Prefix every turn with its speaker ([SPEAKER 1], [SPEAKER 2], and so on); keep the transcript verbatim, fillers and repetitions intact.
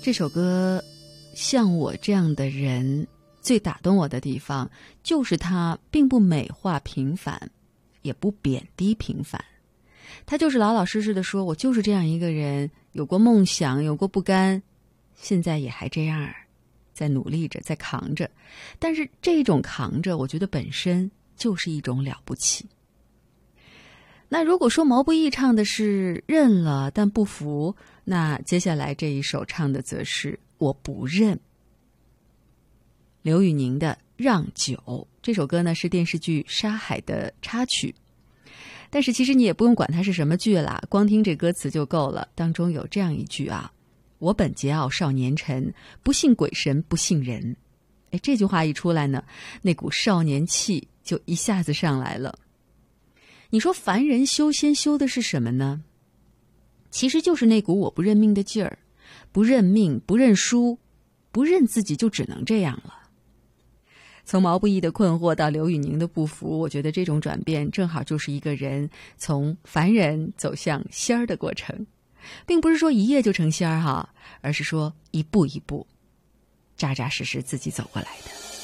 [SPEAKER 1] 这首歌像我这样的人，最打动我的地方就是它并不美化平凡，也不贬低平凡。他就是老老实实的说，我就是这样一个人，有过梦想，有过不甘，现在也还这样，在努力着，在扛着。但是这种扛着，我觉得本身就是一种了不起。那如果说毛不易唱的是认了但不服，那接下来这一首唱的则是我不认。刘宇宁的《让九》这首歌呢是电视剧《沙海》的插曲，但是其实你也不用管它是什么剧啦，光听这歌词就够了。当中有这样一句啊，我本桀骜少年臣，不信鬼神不信人。哎，这句话一出来呢，那股少年气就一下子上来了。你说凡人修仙修的是什么呢？其实就是那股我不认命的劲儿，不认命，不认输，不认自己就只能这样了。从毛不易的困惑到刘宇宁的不服，我觉得这种转变正好就是一个人从凡人走向仙儿的过程，并不是说一夜就成仙儿哈，而是说一步一步扎扎实实自己走过来的。